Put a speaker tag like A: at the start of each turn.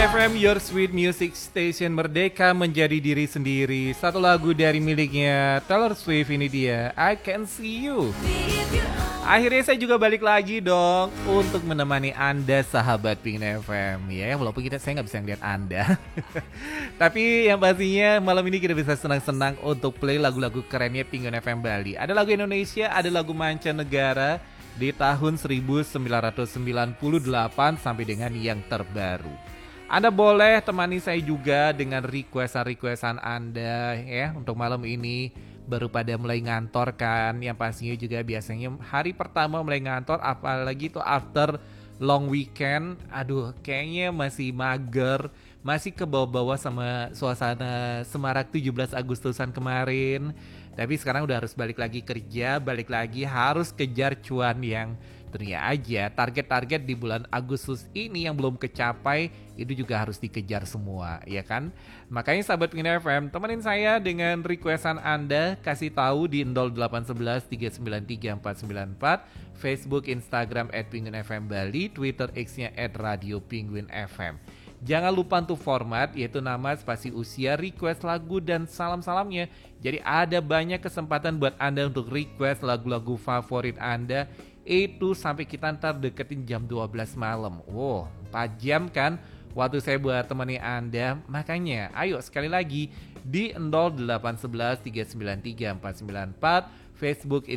A: FM, your sweet music station, merdeka menjadi diri sendiri. Satu lagu dari miliknya Taylor Swift, ini dia, I Can See You. Akhirnya saya juga balik lagi dong untuk menemani Anda sahabat Pingin FM. Ya, walaupun saya nggak bisa ngeliat Anda. Tapi yang pastinya malam ini kita bisa senang-senang untuk play lagu-lagu kerennya Pingin FM Bali. Ada lagu Indonesia, ada lagu mancanegara di tahun 1998 sampai dengan yang terbaru. Anda boleh temani saya juga dengan requestan Anda ya untuk malam ini. Baru pada mulai ngantor kan, yang pastinya juga biasanya hari pertama mulai ngantor, apalagi itu after long weekend. Aduh, kayaknya masih mager, masih kebawa-bawa sama suasana semarak 17 Agustusan kemarin. Tapi sekarang udah harus balik lagi kerja, balik lagi harus kejar cuan yang tentunya aja target-target di bulan Agustus ini yang belum kecapai itu juga harus dikejar semua, ya kan? Makanya sahabat Pingin FM, temenin saya dengan requestan Anda, kasih tahu di 0811 393 494, Facebook, Instagram @pinguinfmbali, Twitter X-nya @radiopinguinfm. Jangan lupa untuk format, yaitu nama, spasi usia, request lagu, dan salam-salamnya. Jadi ada banyak kesempatan buat Anda untuk request lagu-lagu favorit Anda. Itu sampai kita ntar deketin jam 12 malam. Wow, 4 jam kan waktu saya buat temani Anda. Makanya ayo sekali lagi di 0811 393 494, Facebook,